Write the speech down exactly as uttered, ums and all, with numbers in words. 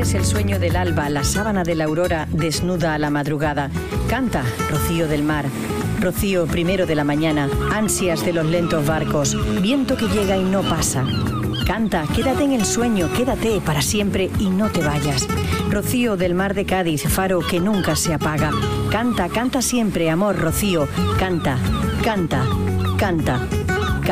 es el sueño del alba, la sábana de la aurora desnuda a la madrugada. Canta, rocío del mar. Rocío primero de la mañana, ansias de los lentos barcos, viento que llega y no pasa. Canta, quédate en el sueño, quédate para siempre y no te vayas. Rocío del mar de Cádiz, faro que nunca se apaga. Canta, canta siempre, amor, rocío. Canta, canta, canta.